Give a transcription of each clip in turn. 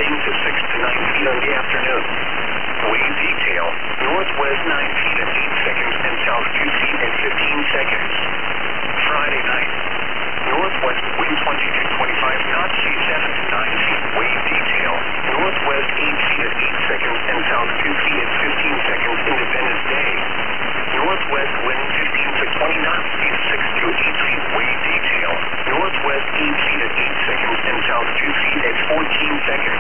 wind to 6 to 9 feet on the afternoon. Wave detail, northwest 9 feet at 8 seconds and south 2 feet at 15 seconds. Friday night, northwest wind 20 to 25 knots, sea 7 to 9 feet. Wave detail, northwest 8 feet at 8 seconds and south 2 feet at 15 seconds. Independence Day, northwest wind 15 to 20 knots, sea 6 to 8 feet. Wave detail, northwest 8 feet at 8 seconds and south 2 feet at 14 seconds.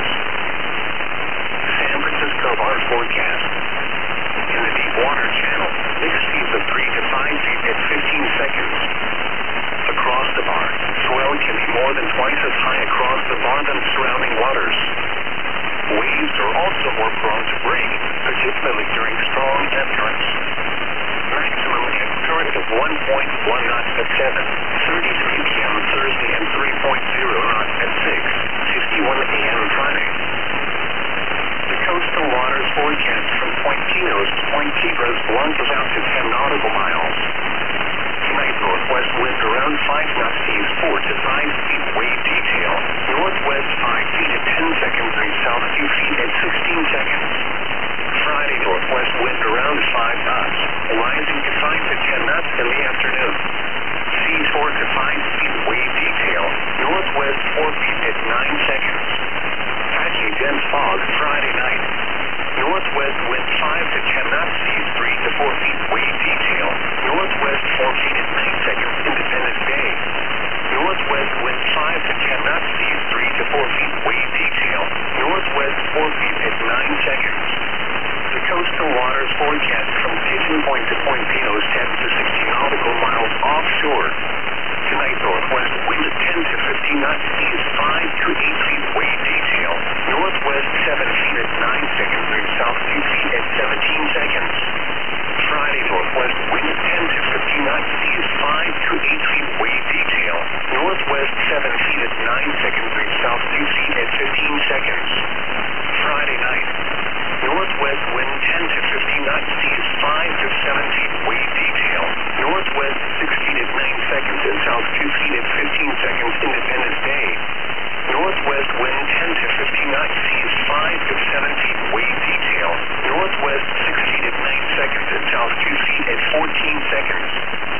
San Francisco bar forecast. In the deep water channel, mixed speeds of 3 to 5 feet at 15 seconds. Across the bar, swell can be more than twice as high across the bar than surrounding waters. Waves are also more prone to break, particularly during strong ebb currents. Maximum ebb current of 1.1 knots at 7:33 p.m. Thursday and 3.0 knots at 6:51 a.m. Friday. The coastal waters forecast from Point Pinos to Point Cabras launches out to 10 nautical miles. Tonight, northwest wind around 5 knots, seas 4 to 5 feet. Wave detail, northwest 5 feet at 10 seconds and south 2 feet at 16 seconds. Friday, northwest wind around 5 knots, rising to 5 to 10 knots in the afternoon. Seas 4 to 5 feet. Wave detail, northwest 4 feet at 9 seconds. Patchy dense fog Friday night. Northwest wind 5 to 10 knots, seas 3 to 4 feet. Wave detail, northwest 4 feet at 9 seconds. Independence Day, northwest wind 5 to 10 knots, seas 3 to 4 feet. Wave detail, northwest 4 feet at 9 seconds. The coastal waters forecast from Pigeon Point to Point Pinos 10 to 16 nautical miles offshore. Tonight, northwest wind 10 to 15 knots, seas 5 to 8 feet. Wave detail, northwest 7 feet at 9 seconds and south 2 feet at 17 seconds. Friday, northwest wind 10 to 15 knots, seas 5 to 8 feet. Wave detail, northwest 7 feet at 9 seconds and south 2 feet at 15 seconds. Friday night, northwest wind 10 to 15 knots, seas 5 to 7 feet. Wave detail, northwest 6 feet at 9 seconds and south 2 feet at 15 seconds. Independence Day, northwest wind 10 to 15 knots, seas 5 to 7 feet. Wave detail, northwest 6 feet at 9 seconds and south 2 feet at 14 seconds.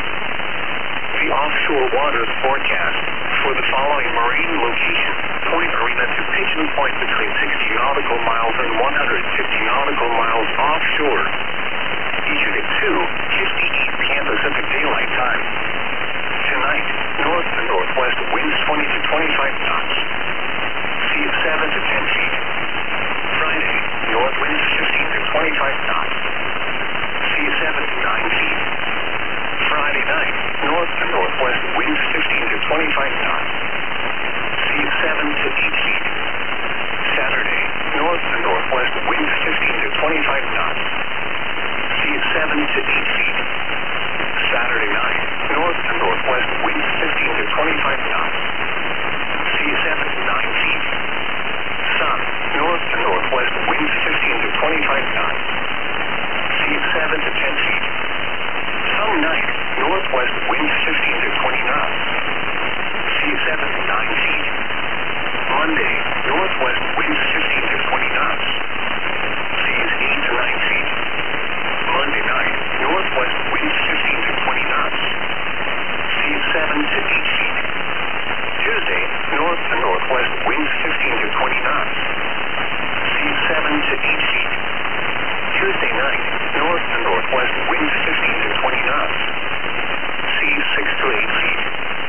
The offshore waters forecast for the following marine location: Point Arena to Pigeon Point between 60 nautical miles and 150 nautical miles offshore. Issued at 2:58 p.m. Pacific Daylight Time. Tonight, north to northwest winds 20 to 25 knots. Sea at 7 to 10 feet. Friday, north winds 15 to 25 knots. Sea at 7 to 9 feet. Friday night, north to northwest winds 15 to 25 knots. Sea at 7 to 8 feet. Saturday, north to northwest winds 15 to 25 knots. Sea at 7 to 8 feet. Saturday night, north to northwest winds 15 to 25 knots. Sea 7 to 9 feet. Sun, north to northwest winds 15 to 25 knots. Sea 7 to 10 feet. Sun night, northwest winds 15 to 20 knots. Sea 7 to 9 feet. Monday, northwest winds 15 to 20 knots. Seas 8 to 9 feet. Monday night, northwest winds 15 to 20 knots. Seas 7 to 8 feet. Tuesday, north to northwest winds 15 to 20 knots. Seas 7 to 8 feet. Tuesday night, north to northwest winds 15 to 20 knots. Seas 6 to 8 feet.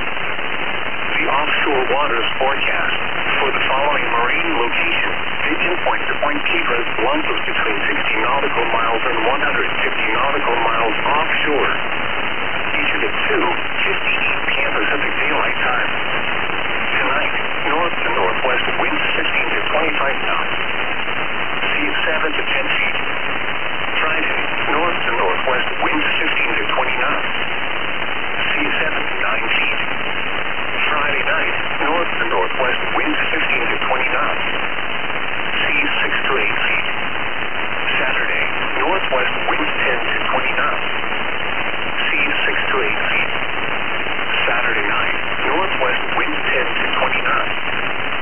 The offshore waters forecast for the following marine location: Pigeon Point to Point Cabras launches between 60 nautical miles and 150 nautical miles offshore. Issued at 2:58 p.m. Pacific Daylight Time. Tonight, north to